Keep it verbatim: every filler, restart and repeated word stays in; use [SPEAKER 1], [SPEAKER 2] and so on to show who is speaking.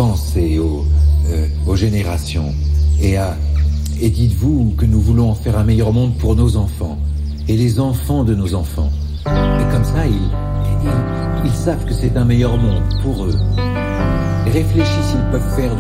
[SPEAKER 1] pensez aux, euh, aux générations et, à, et dites-vous que nous voulons en faire un meilleur monde pour nos enfants et les enfants de nos enfants. Et comme ça, ils, ils, ils savent que c'est un meilleur monde pour eux. Réfléchissent s'ils peuvent faire de